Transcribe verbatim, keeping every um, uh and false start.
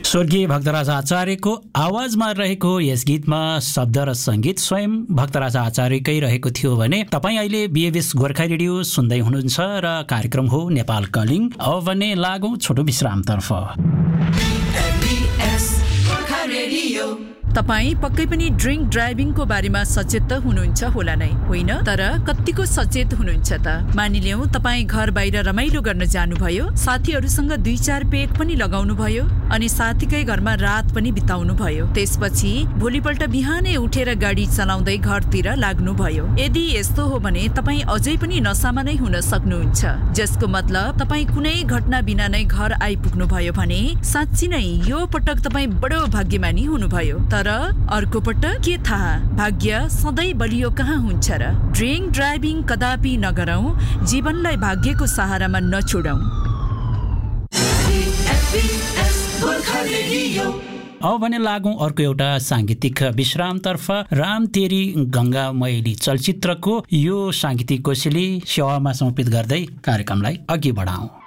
स्वर्गीय भक्तराज आचार्यको आवाजमा रहेको यस गीतमा शब्द र सङ्गीत स्वयं भक्तराज आचार्यकै रहेको थियो भने तपाईँ अहिले बिएबीएस गोर्खा रेडियो सुन्दै हुनुहुन्छ र कार्यक्रम हो नेपाल कलिङ। अब भने लागौँ छोटो विश्रामतर्फ। तपाईँ पक्कै पनि ड्रिङ्क ड्राइभिङको बारेमा सचेत त हुनुहुन्छ होला नै, होइन? तर कतिको सचेत हुनुहुन्छ त? मानिलियौँ तपाईँ घर बाहिर रमाइलो गर्न जानुभयो, साथीहरूसँग दुई चार पेक पनि लगाउनु भयो अनि साथीकै घरमा रात पनि बिताउनु भयो। त्यसपछि भोलिपल्ट बिहानै उठेर गाडी चलाउँदै घरतिर लाग्नुभयो। यदि यस्तो हो भने तपाईँ अझै पनि नसामा नै हुन सक्नुहुन्छ, जसको मतलब तपाईँ कुनै घटना बिना नै घर आइपुग्नु भयो भने साँच्ची नै यो पटक तपाईँ बडो भाग्यमानी हुनुभयो। तर अर्को पटक के थाहा, भाग्य सधैँ बलियो कहाँ हुन्छ र? ड्रिङ्क ड्राइभिङ कदापि नगरौँ, जीवनलाई भाग्यको सहारामा नछोडौँ। अब भने लागौँ अर्को एउटा साङ्गीतिक विश्रामतर्फ। राम तेरी गङ्गा मैली चलचित्रको यो साङ्गीतिक कोसेली सेवामा समर्पित गर्दै कार्यक्रमलाई अघि बढाउँ।